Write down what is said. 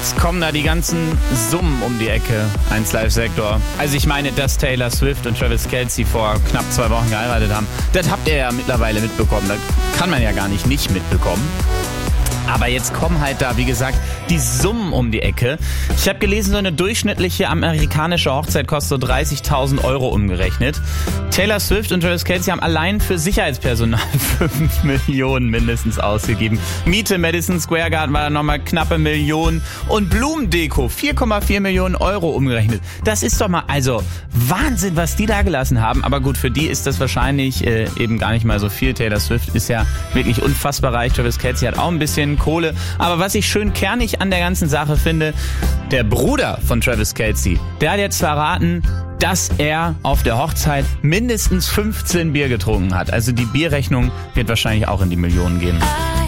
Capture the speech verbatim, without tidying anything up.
Jetzt kommen da die ganzen Summen um die Ecke, eins Live-Sektor. Also ich meine, dass Taylor Swift und Travis Kelce vor knapp zwei Wochen geheiratet haben, das habt ihr ja mittlerweile mitbekommen. Das kann man ja gar nicht nicht mitbekommen. Aber jetzt kommen halt da, wie gesagt, die Summen um die Ecke. Ich habe gelesen, so eine durchschnittliche amerikanische Hochzeit kostet so dreißigtausend Euro umgerechnet. Taylor Swift und Travis Kelce haben allein für Sicherheitspersonal fünf Millionen mindestens ausgegeben. Miete Madison Square Garden war dann nochmal knappe Million. Und Blumendeko, vier Komma vier Millionen Euro umgerechnet. Das ist doch mal, also Wahnsinn, was die da gelassen haben. Aber gut, für die ist das wahrscheinlich äh, eben gar nicht mal so viel. Taylor Swift ist ja wirklich unfassbar reich. Travis Kelce hat auch ein bisschen Kohle. Aber was ich schön kernig an der ganzen Sache finde, der Bruder von Travis Kelce, der hat jetzt verraten, dass er auf der Hochzeit mindestens fünfzehn Bier getrunken hat. Also die Bierrechnung wird wahrscheinlich auch in die Millionen gehen.